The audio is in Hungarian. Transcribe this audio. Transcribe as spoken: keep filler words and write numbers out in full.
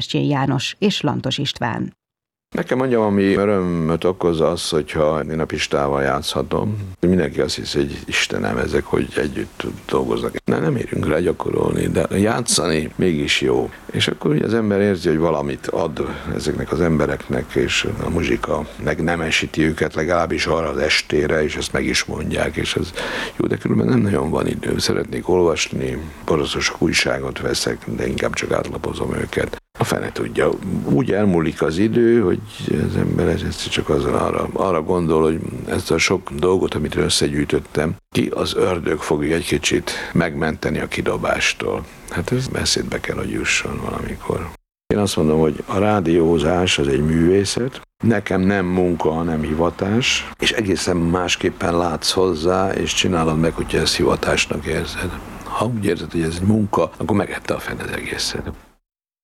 Sebestyén János és Lantos István. Nekem mondjam, ami örömöt okoz az, hogyha én a Pistával játszhatom. Mindenki azt hiszi, hogy Istenem, ezek, hogy együtt dolgoznak. Ne, nem érünk rá gyakorolni, de játszani mégis jó. És akkor ugye az ember érzi, hogy valamit ad ezeknek az embereknek, és a muzsika megnemesíti őket legalábbis arra az estére, és ezt meg is mondják, és ez jó, de különben nem nagyon van idő. Szeretnék olvasni, borzasztó sok újságot veszek, de inkább csak átlapozom őket. A fene tudja, úgy elmúlik az idő, hogy az ember ezt csak azon arra, arra gondol, hogy ezt a sok dolgot, amit összegyűjtöttem, ki az ördög fogja egy kicsit megmenteni a kidobástól. Hát ez beszédbe kell, hogy jusson valamikor. Én azt mondom, hogy a rádiózás az egy művészet, nekem nem munka, hanem hivatás, és egészen másképpen látsz hozzá, és csinálod meg, hogyha ezt hivatásnak érzed. Ha úgy érzed, hogy ez egy munka, akkor megette a fene az egészet.